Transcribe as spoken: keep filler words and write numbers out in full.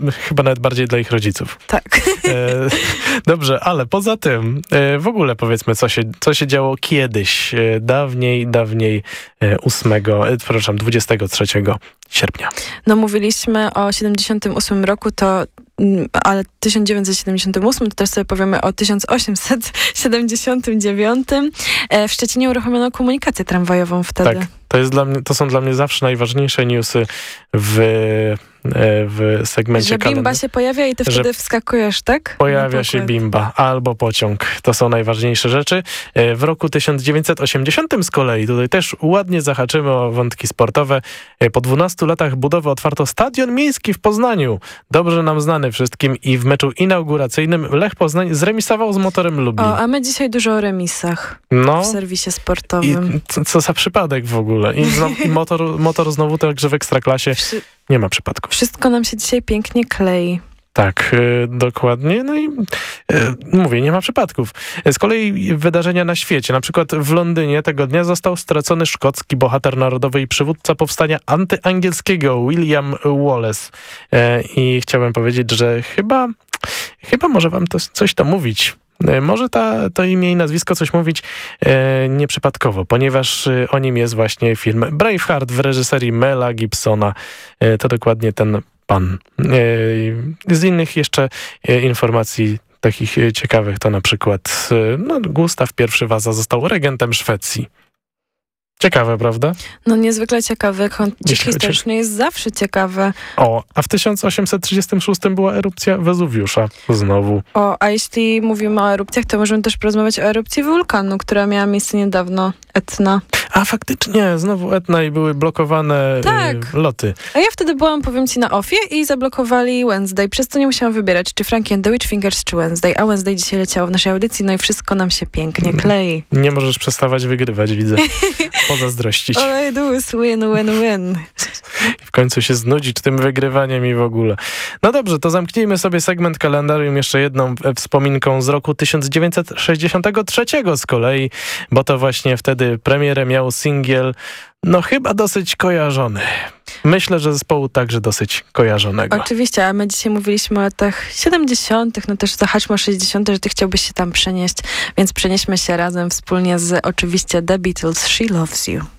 chyba nawet bardziej dla ich rodziców. Tak. E, dobrze, ale poza tym e, w ogóle powiedzmy, co się, co się działo kiedyś, e, dawniej, dawniej e, ósmego, e, przepraszam, dwudziestego trzeciego sierpnia. No mówiliśmy o siedemdziesiątym ósmym roku, to ale tysiąc dziewięćset siedemdziesiątym ósmym, to też sobie powiemy o tysiąc osiemset siedemdziesiątym dziewiątym. W Szczecinie uruchomiono komunikację tramwajową wtedy. Tak, to, jest dla mnie, to są dla mnie zawsze najważniejsze newsy w, w segmencie Że kalendarza. bimba się pojawia i ty Że wtedy wskakujesz, tak? Pojawia się bimba albo pociąg. To są najważniejsze rzeczy. W roku tysiąc dziewięćset osiemdziesiątym z kolei, tutaj też ładnie zahaczymy o wątki sportowe. Po dwunastu latach budowy otwarto Stadion Miejski w Poznaniu. Dobrze nam znany wszystkim i w meczu inauguracyjnym Lech Poznań zremisował z Motorem Lublin. O, a my dzisiaj dużo o remisach no, w serwisie sportowym. I co, co za przypadek w ogóle. I, znowu, i motor, motor znowu także w Ekstraklasie. Wszy- Nie ma przypadku. Wszystko nam się dzisiaj pięknie klei. Tak, y, dokładnie. No i y, mówię, nie ma przypadków. Z kolei wydarzenia na świecie. Na przykład w Londynie tego dnia został stracony szkocki bohater narodowy i przywódca powstania antyangielskiego William Wallace. Y, I chciałem powiedzieć, że chyba, chyba może wam to, coś to mówić. Może ta, to imię i nazwisko coś mówić e, nieprzypadkowo, ponieważ e, o nim jest właśnie film Braveheart w reżyserii Mela Gibsona. E, to dokładnie ten pan. E, z innych jeszcze e, informacji takich e, ciekawych to na przykład e, no, Gustaw I Wasa został regentem Szwecji. Ciekawe, prawda? No niezwykle ciekawy. Kącik Jeśli historyczny jest zawsze ciekawy. O, a w tysiąc osiemset trzydziestym szóstym była erupcja Wezuwiusza. Znowu. O, a jeśli mówimy o erupcjach, to możemy też porozmawiać o erupcji wulkanu, która miała miejsce niedawno, Etna. A faktycznie, znowu Etna i były blokowane tak. y, loty. A ja wtedy byłam, powiem ci, na ofie i zablokowali Wednesday. Przez to nie musiałam wybierać, czy Frankie and the Witchfingers, czy Wednesday. A Wednesday dzisiaj leciało w naszej audycji, no i wszystko nam się pięknie klei. Nie możesz przestawać wygrywać, widzę. Pozazdrościć. All I do is win, win, win. I w końcu się znudzić tym wygrywaniem i w ogóle. No dobrze, to zamknijmy sobie segment kalendarium jeszcze jedną wspominką z roku tysiąc dziewięćset sześćdziesiątego trzeciego z kolei, bo to właśnie wtedy premierę miał singiel, no chyba dosyć kojarzony. Myślę, że zespołu także dosyć kojarzonego. Oczywiście, a my dzisiaj mówiliśmy o latach siedemdziesiątych, no też zahaczmy o sześćdziesiąte, że ty chciałbyś się tam przenieść, więc przenieśmy się razem wspólnie z oczywiście The Beatles, She Loves You.